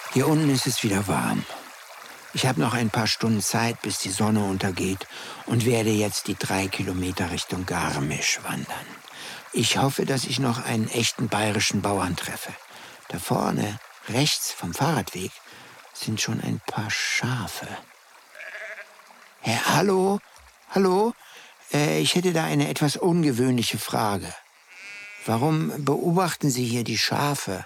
Hier unten ist es wieder warm. Ich habe noch ein paar Stunden Zeit, bis die Sonne untergeht und werde jetzt die 3 Kilometer Richtung Garmisch wandern. Ich hoffe, dass ich noch einen echten bayerischen Bauern treffe. Da vorne, rechts vom Fahrradweg, sind schon ein paar Schafe. Hallo? Hallo? Ich hätte da eine etwas ungewöhnliche Frage. Warum beobachten Sie hier die Schafe?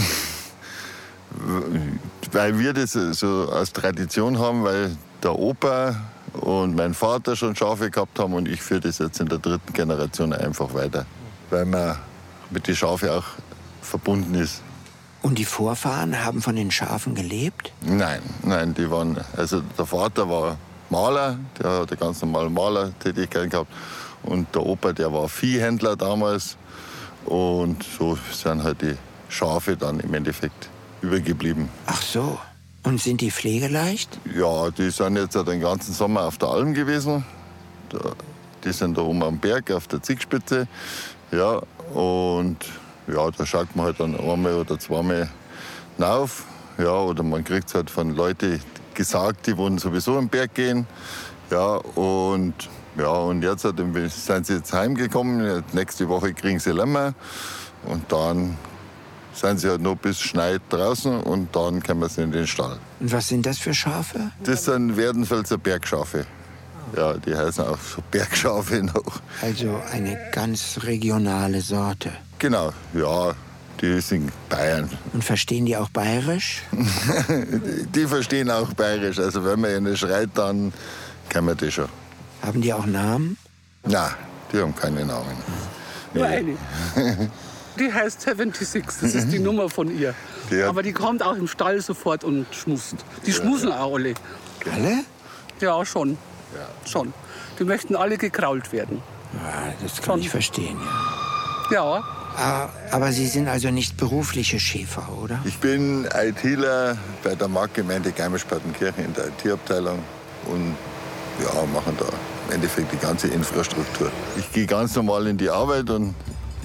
Weil wir das so als Tradition haben, weil der Opa und mein Vater schon Schafe gehabt haben und ich führe das jetzt in der 3. Generation einfach weiter, weil man mit den Schafen auch verbunden ist. Und die Vorfahren haben von den Schafen gelebt? Nein, die waren, also der Vater war Maler, der hat eine ganz normale Malertätigkeit gehabt und der Opa, der war Viehhändler damals und so sind halt die Schafe dann im Endeffekt übergeblieben. Ach so. Und sind die pflegeleicht? Ja, die sind jetzt den ganzen Sommer auf der Alm gewesen. Die sind da oben am Berg auf der Zugspitze. Ja, und ja, da schaut man halt dann einmal oder zweimal rauf. Ja, oder man kriegt es halt von Leuten gesagt, die wollen sowieso am Berg gehen. Ja, und jetzt sind sie jetzt heimgekommen. Nächste Woche kriegen sie Lämmer. Und dann sind sie halt noch bis Schneit draußen und dann kommen sie in den Stall. Und was sind das für Schafe? Das sind Werdenfelser Bergschafe. Ja, die heißen auch so Bergschafe noch. Also eine ganz regionale Sorte. Genau, ja, die sind Bayern. Und verstehen die auch Bayerisch? Die verstehen auch Bayerisch. Also wenn man ihnen schreit, dann kann man das schon. Haben die auch Namen? Nein, die haben keine Namen. Nur eine. Die heißt 76, das ist die Nummer von ihr. Aber die kommt auch im Stall sofort und schmust. Die schmusen auch alle. Alle? Ja, schon. Ja. Schon. Die möchten alle gekrault werden. Ja, das kann ich verstehen, ja. Ja. Aber Sie sind also nicht berufliche Schäfer, oder? Ich bin ITler bei der Marktgemeinde Garmisch-Partenkirchen in der IT-Abteilung und machen da im Endeffekt die ganze Infrastruktur. Ich gehe ganz normal in die Arbeit und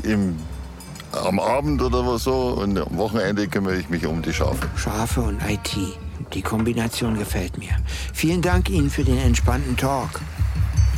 am Abend oder was so und am Wochenende kümmere ich mich um die Schafe. Schafe und IT. Die Kombination gefällt mir. Vielen Dank Ihnen für den entspannten Talk.